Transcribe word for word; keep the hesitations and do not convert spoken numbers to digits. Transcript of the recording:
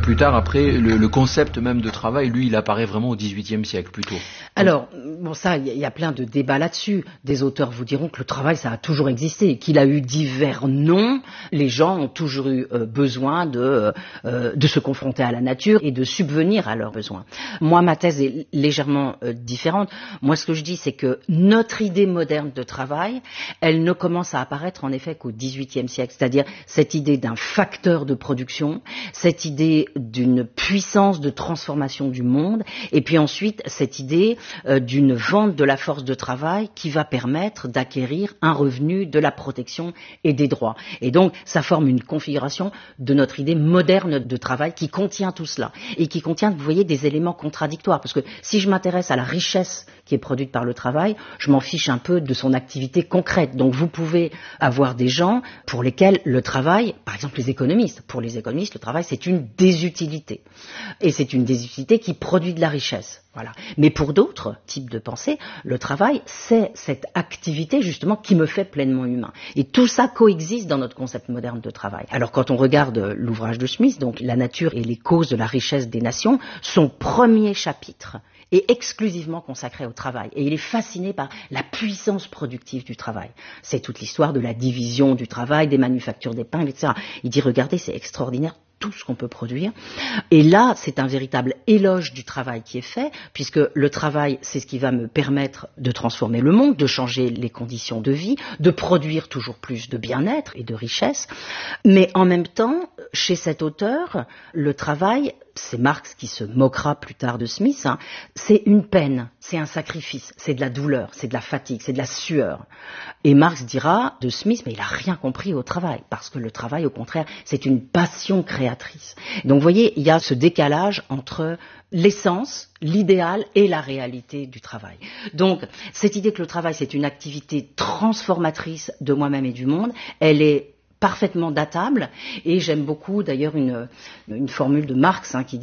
plus tard, après, le, le concept même de travail, lui, il apparaît vraiment au dix-huitième siècle plutôt. Alors, bon, ça, il y, y a plein de débats là-dessus. Des auteurs vous diront que le travail, ça a toujours existé, qu'il a eu divers noms. Les gens ont toujours eu euh, besoin de, euh, de se confronter à la nature et de subvenir à leurs besoins. Moi, ma thèse est légèrement euh, différente. Moi, ce que je dis, c'est que notre idée moderne de travail, elle ne commence à apparaître en effet qu'au dix-huitième siècle. C'est-à-dire cette idée d'un facteur de production, cette idée d'une puissance de transformation du monde, et puis ensuite cette idée euh, d'une vente de la force de travail qui va permettre d'acquérir un revenu, de la protection et des droits. Et donc ça forme une configuration de notre idée moderne de travail qui contient tout cela et qui contient, vous voyez, des éléments contradictoires. Parce que si je m'intéresse à la richesse qui est produite par le travail, je m'en fiche un peu de son activité concrète. Donc vous pouvez avoir des gens pour lesquels le travail, par exemple les économistes, pour les économistes, le travail c'est une désutilité. Et c'est une désutilité qui produit de la richesse. Voilà. Mais pour d'autres types de pensée, le travail, c'est cette activité justement qui me fait pleinement humain. Et tout ça coexiste dans notre concept moderne de travail. Alors quand on regarde l'ouvrage de Smith, donc La nature et les causes de la richesse des nations, son premier chapitre est exclusivement consacré au travail. Et il est fasciné par la puissance productive du travail. C'est toute l'histoire de la division du travail, des manufactures d'épingles, et cetera. Il dit, regardez, c'est extraordinaire tout ce qu'on peut produire. Et là, c'est un véritable éloge du travail qui est fait, puisque le travail, c'est ce qui va me permettre de transformer le monde, de changer les conditions de vie, de produire toujours plus de bien-être et de richesse. Mais en même temps, chez cet auteur, le travail, c'est Marx qui se moquera plus tard de Smith, hein, c'est une peine, c'est un sacrifice, c'est de la douleur, c'est de la fatigue, c'est de la sueur. Et Marx dira de Smith, mais il n'a rien compris au travail, parce que le travail, au contraire, c'est une passion créatrice. Donc vous voyez, il y a ce décalage entre l'essence, l'idéal et la réalité du travail. Donc cette idée que le travail, c'est une activité transformatrice de moi-même et du monde, elle est parfaitement datable, et j'aime beaucoup d'ailleurs une, une formule de Marx hein, qui